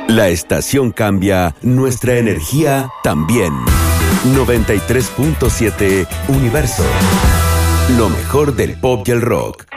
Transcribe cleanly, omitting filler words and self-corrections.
La estación cambia, nuestra energía también. 93.7 Universo. Lo mejor del pop y el rock.